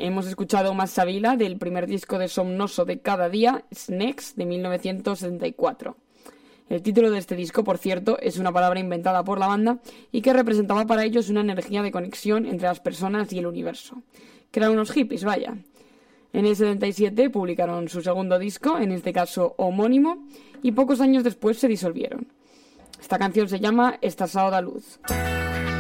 hemos escuchado Massa Vila del primer disco de Somnoso de Cada Día, Snacks, de 1974. El título de este disco, por cierto, es una palabra inventada por la banda y que representaba para ellos una energía de conexión entre las personas y el universo. Que eran unos hippies, vaya. En el 77 publicaron su segundo disco, en este caso homónimo, y pocos años después se disolvieron. Esta canción se llama Estás a da luz.